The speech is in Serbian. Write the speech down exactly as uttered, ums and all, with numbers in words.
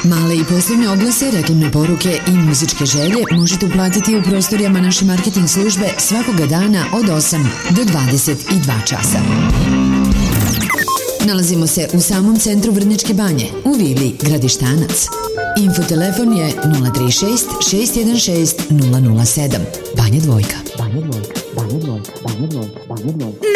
Male i poslovne oglase, reklamne poruke i muzičke želje možete uplatiti u prostorijama naše marketing službe svakoga dana od osam do dvadeset dva časa. Nalazimo se u samom centru Vrnjačke Banje, u vili Gradištanac. Infotelefon je nula tri šest šest jedan šest nula nula sedam. Banja Dvojka. Banja Dvojka. Banja Dvojka. Banja Dvojka. Banja Dvojka.